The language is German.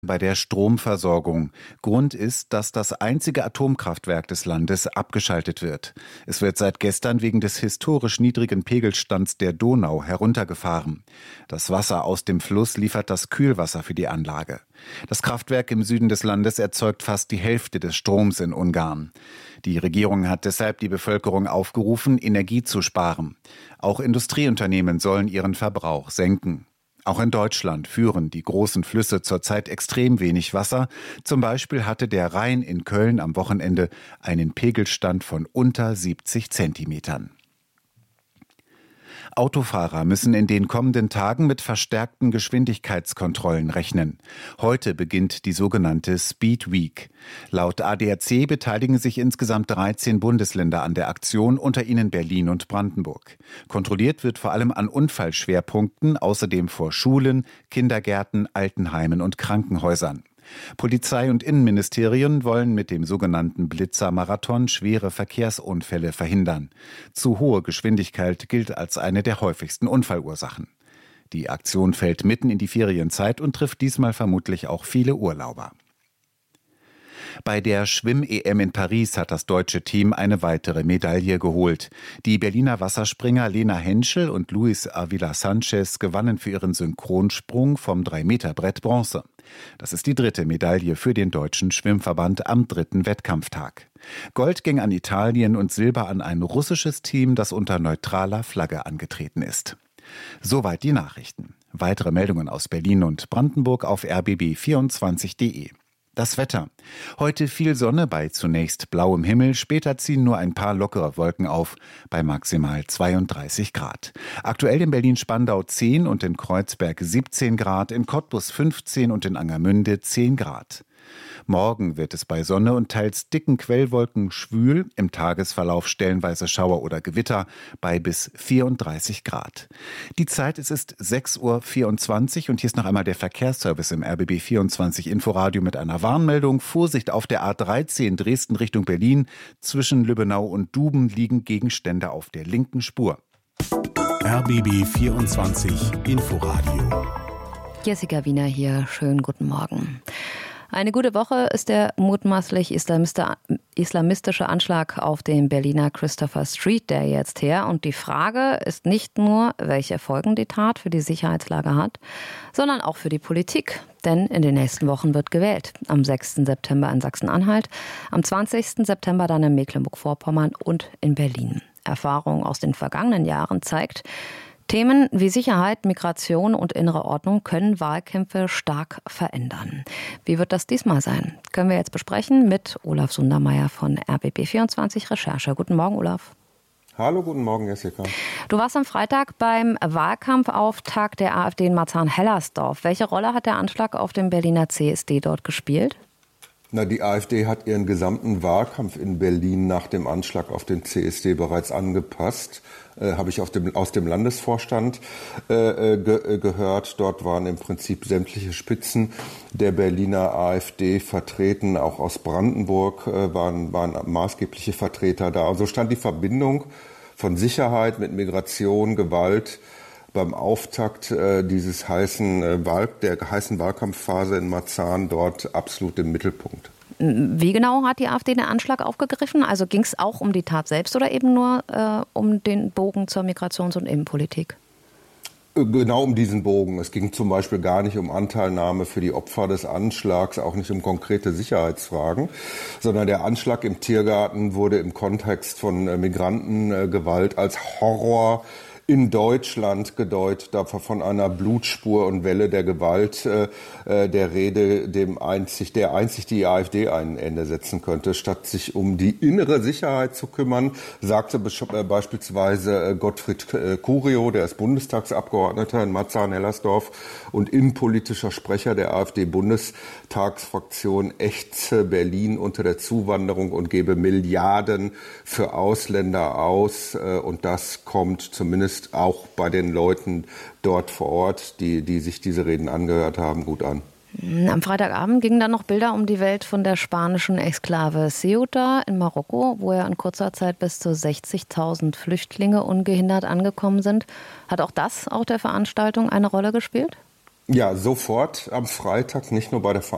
Bei der Stromversorgung. Grund ist, dass das einzige Atomkraftwerk des Landes abgeschaltet wird. Es wird seit gestern wegen des historisch niedrigen Pegelstands der Donau heruntergefahren. Das Wasser aus dem Fluss liefert das Kühlwasser für die Anlage. Das Kraftwerk im Süden des Landes erzeugt fast die Hälfte des Stroms in Ungarn. Die Regierung hat deshalb die Bevölkerung aufgerufen, Energie zu sparen. Auch Industrieunternehmen sollen ihren Verbrauch senken. Auch in Deutschland führen die großen Flüsse zurzeit extrem wenig Wasser. Zum Beispiel hatte der Rhein in Köln am Wochenende einen Pegelstand von unter 70 Zentimetern. Autofahrer müssen in den kommenden Tagen mit verstärkten Geschwindigkeitskontrollen rechnen. Heute beginnt die sogenannte Speed Week. Laut ADAC beteiligen sich insgesamt 13 Bundesländer an der Aktion, unter ihnen Berlin und Brandenburg. Kontrolliert wird vor allem an Unfallschwerpunkten, außerdem vor Schulen, Kindergärten, Altenheimen und Krankenhäusern. Polizei und Innenministerien wollen mit dem sogenannten Blitzer-Marathon schwere Verkehrsunfälle verhindern. Zu hohe Geschwindigkeit gilt als eine der häufigsten Unfallursachen. Die Aktion fällt mitten in die Ferienzeit und trifft diesmal vermutlich auch viele Urlauber. Bei der Schwimm-EM in Paris hat das deutsche Team eine weitere Medaille geholt. Die Berliner Wasserspringer Lena Henschel und Luis Avila Sanchez gewannen für ihren Synchronsprung vom 3-Meter-Brett Bronze. Das ist die dritte Medaille für den deutschen Schwimmverband am dritten Wettkampftag. Gold ging an Italien und Silber an ein russisches Team, das unter neutraler Flagge angetreten ist. Soweit die Nachrichten. Weitere Meldungen aus Berlin und Brandenburg auf rbb24.de. Das Wetter. Heute viel Sonne bei zunächst blauem Himmel, später ziehen nur ein paar lockere Wolken auf, bei maximal 32 Grad. Aktuell in Berlin-Spandau 10 und in Kreuzberg 17 Grad, in Cottbus 15 und in Angermünde 10 Grad. Morgen wird es bei Sonne und teils dicken Quellwolken schwül, im Tagesverlauf stellenweise Schauer oder Gewitter bei bis 34 Grad. Die Zeit, es ist 6:24 Uhr und hier ist noch einmal der Verkehrsservice im RBB24 Inforadio mit einer Warnmeldung. Vorsicht auf der A13 Dresden Richtung Berlin. Zwischen Lübbenau und Duben liegen Gegenstände auf der linken Spur. RBB24 Inforadio. Jessica Wiener hier. Schönen guten Morgen. Eine gute Woche ist der mutmaßlich islamistische Anschlag auf den Berliner Christopher Street Day jetzt her. Und die Frage ist nicht nur, welche Folgen die Tat für die Sicherheitslage hat, sondern auch für die Politik. Denn in den nächsten Wochen wird gewählt. Am 6. September in Sachsen-Anhalt, am 20. September dann in Mecklenburg-Vorpommern und in Berlin. Erfahrung aus den vergangenen Jahren zeigt, Themen wie Sicherheit, Migration und innere Ordnung können Wahlkämpfe stark verändern. Wie wird das diesmal sein? Können wir jetzt besprechen mit Olaf Sundermeier von RBB24 Recherche. Guten Morgen, Olaf. Hallo, guten Morgen, Jessica. Du warst am Freitag beim Wahlkampfauftakt der AfD in Marzahn-Hellersdorf. Welche Rolle hat der Anschlag auf dem Berliner CSD dort gespielt? Die AfD hat ihren gesamten Wahlkampf in Berlin nach dem Anschlag auf den CSD bereits angepasst. Habe ich aus dem Landesvorstand gehört. Dort waren im Prinzip sämtliche Spitzen der Berliner AfD vertreten. Auch aus Brandenburg waren maßgebliche Vertreter da. Und so stand die Verbindung von Sicherheit mit Migration, Gewalt beim Auftakt der heißen Wahlkampfphase in Marzahn dort absolut im Mittelpunkt. Wie genau hat die AfD den Anschlag aufgegriffen? Also ging es auch um die Tat selbst oder eben nur um den Bogen zur Migrations- und Innenpolitik? Genau um diesen Bogen. Es ging zum Beispiel gar nicht um Anteilnahme für die Opfer des Anschlags, auch nicht um konkrete Sicherheitsfragen, sondern der Anschlag im Tiergarten wurde im Kontext von Migrantengewalt als Horror in Deutschland gedeutet, da von einer Blutspur und Welle der Gewalt der Rede, der einzig die AfD ein Ende setzen könnte. Statt sich um die innere Sicherheit zu kümmern, sagte beispielsweise Gottfried Curio, der ist Bundestagsabgeordneter in Marzahn-Hellersdorf und innenpolitischer Sprecher der AfD-Bundestagsfraktion, ächze Berlin unter der Zuwanderung und gebe Milliarden für Ausländer aus. Und das kommt zumindest auch bei den Leuten dort vor Ort, die sich diese Reden angehört haben, gut an. Am Freitagabend gingen dann noch Bilder um die Welt von der spanischen Exklave Ceuta in Marokko, wo ja in kurzer Zeit bis zu 60.000 Flüchtlinge ungehindert angekommen sind. Hat auch das auf der Veranstaltung eine Rolle gespielt? Ja, sofort am Freitag, nicht nur bei der Veranstaltung